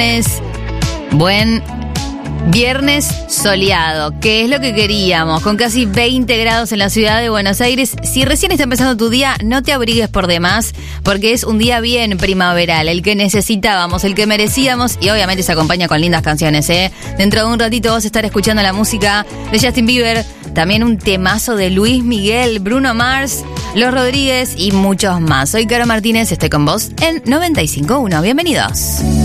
Buen viernes soleado, que es lo que queríamos, con casi 20 grados en la ciudad de Buenos Aires. Si recién está empezando tu día, no te abrigues por demás, porque es un día bien primaveral, el que necesitábamos, el que merecíamos, y obviamente se acompaña con lindas canciones, ¿eh? Dentro de un ratito vas a estar escuchando la música de Justin Bieber, también un temazo de Luis Miguel, Bruno Mars, Los Rodríguez y muchos más. Soy Caro Martínez, estoy con vos en 95.1. Bienvenidos.